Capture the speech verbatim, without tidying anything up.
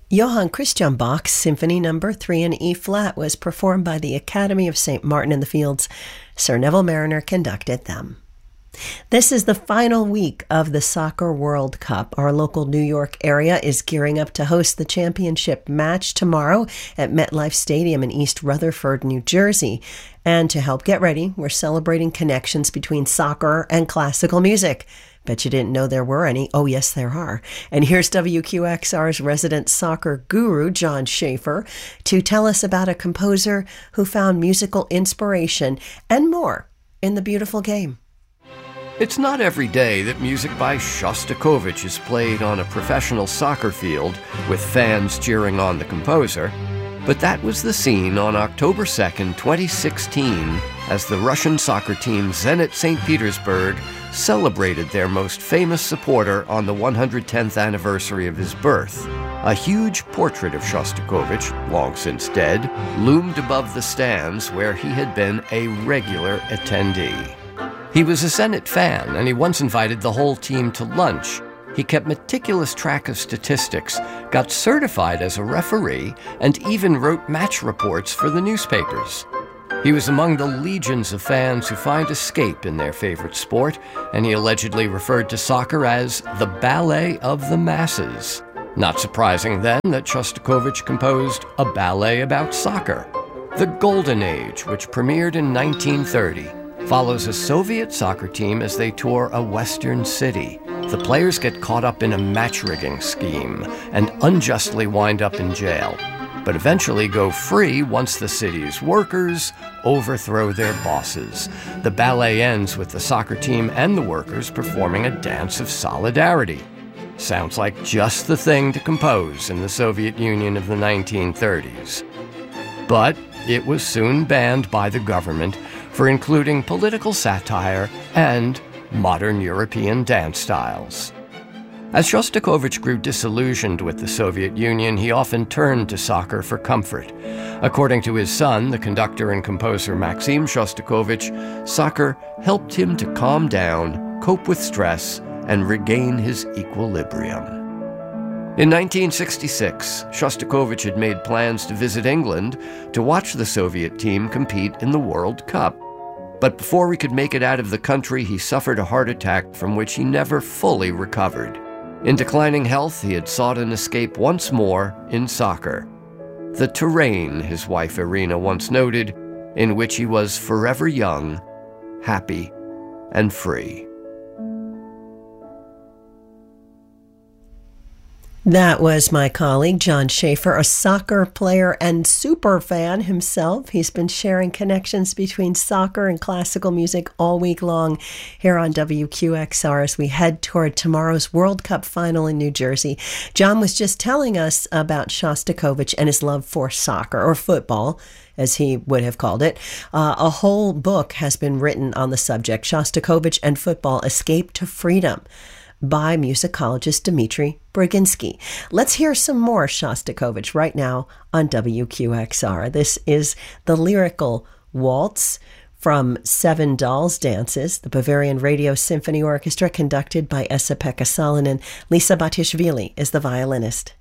Johann Christian Bach's Symphony Number three in E flat was performed by the Academy of Saint Martin in the Fields. Sir Neville Marriner conducted them. This is the final week of the Soccer World Cup. Our local New York area is gearing up to host the championship match tomorrow at MetLife Stadium in East Rutherford, New Jersey. And to help get ready, we're celebrating connections between soccer and classical music. Bet you didn't know there were any. Oh, yes, there are. And here's W Q X R's resident soccer guru, John Schaefer, to tell us about a composer who found musical inspiration and more in the beautiful game. It's not every day that music by Shostakovich is played on a professional soccer field with fans cheering on the composer, but that was the scene on October second, twenty sixteen, as the Russian soccer team Zenit Saint Petersburg celebrated their most famous supporter on the one hundred tenth anniversary of his birth. A huge portrait of Shostakovich, long since dead, loomed above the stands where he had been a regular attendee. He was a Zenit fan, and he once invited the whole team to lunch. He kept meticulous track of statistics, got certified as a referee, and even wrote match reports for the newspapers. He was among the legions of fans who find escape in their favorite sport, and he allegedly referred to soccer as the ballet of the masses. Not surprising, then, that Shostakovich composed a ballet about soccer. The Golden Age, which premiered in nineteen thirty, follows a Soviet soccer team as they tour a western city. The players get caught up in a match-rigging scheme and unjustly wind up in jail, but eventually go free once the city's workers overthrow their bosses. The ballet ends with the soccer team and the workers performing a dance of solidarity. Sounds like just the thing to compose in the Soviet Union of the nineteen thirties. But it was soon banned by the government for including political satire and modern European dance styles. As Shostakovich grew disillusioned with the Soviet Union, he often turned to soccer for comfort. According to his son, the conductor and composer Maxim Shostakovich, soccer helped him to calm down, cope with stress, and regain his equilibrium. In nineteen sixty-six, Shostakovich had made plans to visit England to watch the Soviet team compete in the World Cup. But before he could make it out of the country, he suffered a heart attack from which he never fully recovered. In declining health, he had sought an escape once more in soccer. The terrain, his wife Irina once noted, in which he was forever young, happy, and free. That was my colleague, John Schaefer, a soccer player and super fan himself. He's been sharing connections between soccer and classical music all week long here on W Q X R as we head toward tomorrow's World Cup final in New Jersey. John was just telling us about Shostakovich and his love for soccer, or football, as he would have called it. Uh, a whole book has been written on the subject, Shostakovich and Football, Escape to Freedom, by musicologist Dmitry Braginsky. Let's hear some more Shostakovich right now on W Q X R. This is the lyrical waltz from Seven Dolls Dances, the Bavarian Radio Symphony Orchestra, conducted by Esa-Pekka Salonen. Lisa Batishvili is the violinist.